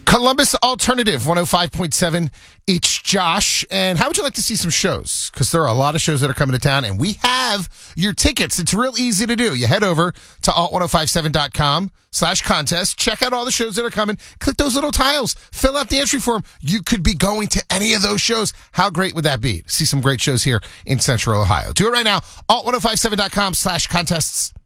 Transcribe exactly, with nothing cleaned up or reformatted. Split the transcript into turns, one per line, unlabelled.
Columbus Alternative one oh five point seven. It's Josh. And how would you like to see some shows? Because there are a lot of shows that are coming to town, and we have your tickets. It's real easy to do. You head over to alt ten fifty-seven dot com slash contest. Check out all the shows that are coming. Click those little tiles. Fill out the entry form. You could be going to any of those shows. How great would that be? See some great shows here in Central Ohio. Do it right now. alt ten fifty-seven dot com slash contests.